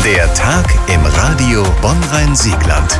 Der Tag im Radio Bonn-Rhein-Siegland.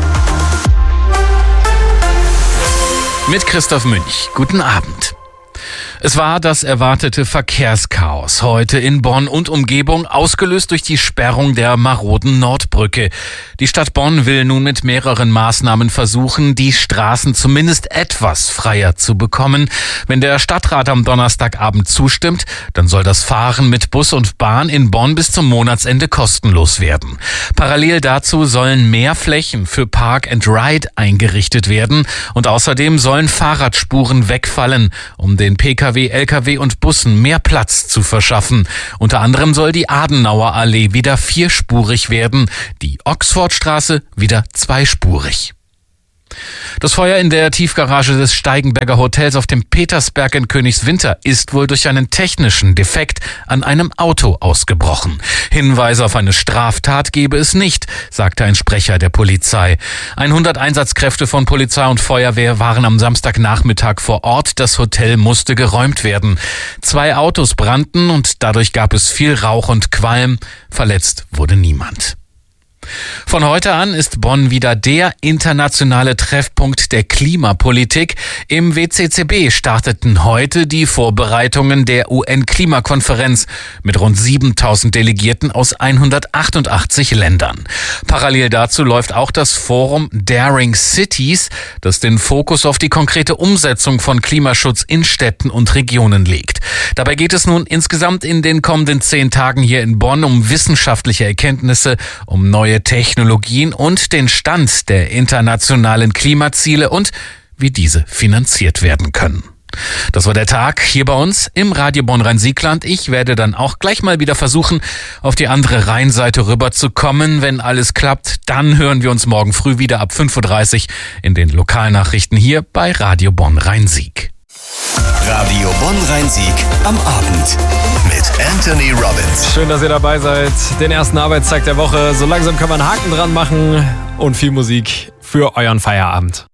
Mit Christoph Münch. Guten Abend. Es war das erwartete Verkehrschaos heute in Bonn und Umgebung, ausgelöst durch die Sperrung der maroden Nordbrücke. Die Stadt Bonn will nun mit mehreren Maßnahmen versuchen, die Straßen zumindest etwas freier zu bekommen. Wenn der Stadtrat am Donnerstagabend zustimmt, dann soll das Fahren mit Bus und Bahn in Bonn bis zum Monatsende kostenlos werden. Parallel dazu sollen mehr Flächen für Park and Ride eingerichtet werden und außerdem sollen Fahrradspuren wegfallen, um den Pkw, Lkw und Bussen mehr Platz zu verschaffen. Unter anderem soll die Adenauer Allee wieder vierspurig werden, die Oxfordstraße wieder zweispurig. Das Feuer in der Tiefgarage des Steigenberger Hotels auf dem Petersberg in Königswinter ist wohl durch einen technischen Defekt an einem Auto ausgebrochen. Hinweise auf eine Straftat gebe es nicht, sagte ein Sprecher der Polizei. 100 Einsatzkräfte von Polizei und Feuerwehr waren am Samstagnachmittag vor Ort. Das Hotel musste geräumt werden. 2 Autos brannten und dadurch gab es viel Rauch und Qualm. Verletzt wurde niemand. Von heute an ist Bonn wieder der internationale Treffpunkt der Klimapolitik. Im WCCB starteten heute die Vorbereitungen der UN-Klimakonferenz mit rund 7000 Delegierten aus 188 Ländern. Parallel dazu läuft auch das Forum Daring Cities, das den Fokus auf die konkrete Umsetzung von Klimaschutz in Städten und Regionen legt. Dabei geht es nun insgesamt in den kommenden 10 Tagen hier in Bonn um wissenschaftliche Erkenntnisse, um neue Technologien und den Stand der internationalen Klimaziele und wie diese finanziert werden können. Das war der Tag hier bei uns im Radio Bonn-Rhein-Siegland. Ich werde dann auch gleich mal wieder versuchen, auf die andere Rheinseite rüberzukommen. Wenn alles klappt, dann hören wir uns morgen früh wieder ab 5:30 Uhr in den Lokalnachrichten hier bei Radio Bonn-Rhein-Sieg. Radio Bonn-Rhein-Sieg am Abend mit Anthony Robbins. Schön, dass ihr dabei seid. Den ersten Arbeitstag der Woche. So langsam kann man einen Haken dran machen und viel Musik für euren Feierabend.